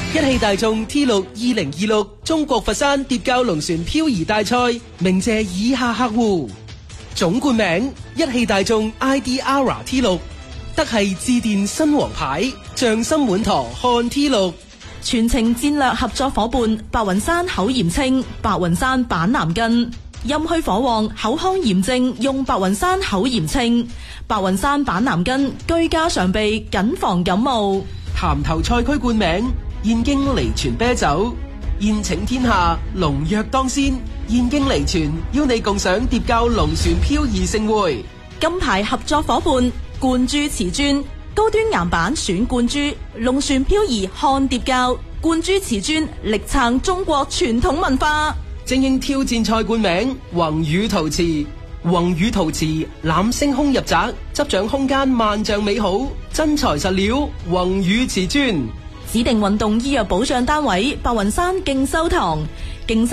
一汽大眾 T6 2026中國佛山蝶膠龍船漂移大賽鳴謝以下客戶：總冠名一汽大眾 ID.ARA T6， 德系致電新王牌，匠心滿堂看 T6。 全程戰略合作伙伴白雲山口炎清，白雲山板藍根，陰虛火旺口腔炎症用白雲山口炎清，白雲山板藍根居家常備，謹防感冒。 鹹頭賽區冠名燕京離泉啤酒，宴請天下龍躍當先，燕京離泉邀你共賞蝶膠龍船漂移盛會。 金牌合作伙伴冠珠瓷磚，高端岩板選冠珠，龍船漂移看蝶膠，冠珠瓷磚力撐中國傳統文化。 精英挑戰賽冠名宏宇陶瓷，宏宇陶瓷攬星空入宅，執掌空間萬丈美好，真材實料宏宇瓷磚。 指定運動醫藥保障單位白雲山敬修堂，